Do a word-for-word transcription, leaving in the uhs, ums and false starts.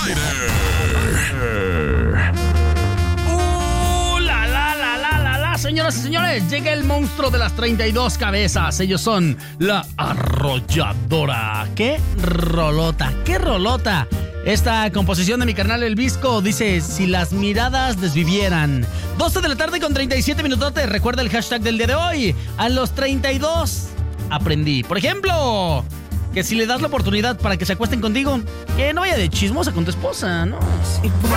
aire. ¡Uh, la, la, la, la, la, la! Señoras y señores, llega el monstruo de las treinta y dos cabezas. Ellos son La Arrolladora. ¡Qué rolota! ¡Qué rolota! Esta composición de mi carnal El Visco dice: si las miradas desvivieran. doce de la tarde con treinta y siete minutotes. Recuerda el hashtag del día de hoy. A los treinta y dos aprendí. Por ejemplo, que si le das la oportunidad para que se acuesten contigo, que no vaya de chismosa con tu esposa, ¿no? Sí,